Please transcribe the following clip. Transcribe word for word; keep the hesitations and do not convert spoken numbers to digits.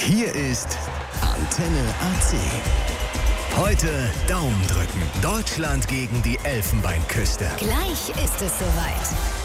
Hier ist Antenne A C. Heute Daumen drücken. Deutschland gegen die Elfenbeinküste. Gleich ist es soweit.